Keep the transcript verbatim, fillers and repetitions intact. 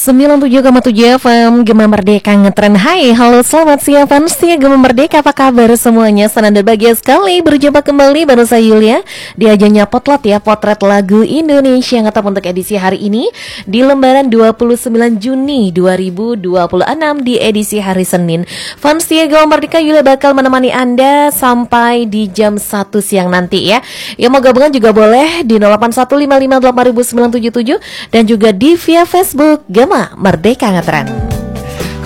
sembilan puluh tujuh koma tujuh F M Gema Merdeka ngetren. Hai, halo selamat siang fans setia Gema Merdeka, apa kabar semuanya? Senang dan bahagia sekali berjumpa kembali bareng saya Yulia di ajangnya Potlot ya, Potret Lagu Indonesia yang tetap untuk edisi hari ini di lembaran dua puluh sembilan Juni dua ribu dua puluh enam di edisi hari Senin. Fans setia Gema Merdeka, Yulia bakal menemani Anda sampai di jam satu siang nanti ya. Yang mau gabungan juga boleh di nol delapan satu lima lima delapan sembilan tujuh tujuh dan juga di via Facebook Gema Merdeka Ngetren.